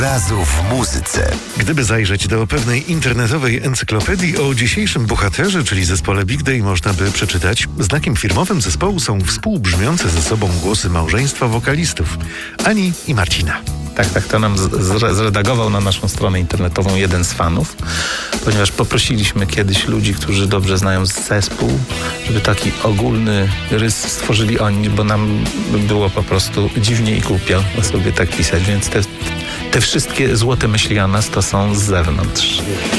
Razu w muzyce. Gdyby zajrzeć do pewnej internetowej encyklopedii, o dzisiejszym bohaterze, czyli zespole Big Day, można by przeczytać: znakiem firmowym zespołu są współbrzmiące ze sobą głosy małżeństwa wokalistów Ani i Marcina. Tak, to nam zredagował na naszą stronę internetową jeden z fanów, ponieważ poprosiliśmy kiedyś ludzi, którzy dobrze znają zespół, żeby taki ogólny rys stworzyli oni, bo nam było po prostu dziwnie i głupio sobie tak pisać, więc te wszystkie złote myśli o nas to są z zewnątrz.